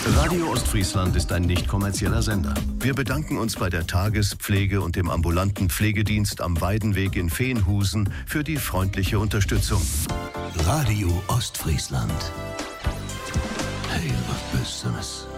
Radio Ostfriesland ist ein nicht kommerzieller Sender. Wir bedanken uns bei der Tagespflege und dem ambulanten Pflegedienst am Weidenweg in Veenhusen für die freundliche Unterstützung. Radio Ostfriesland. Heel wat Besonderes.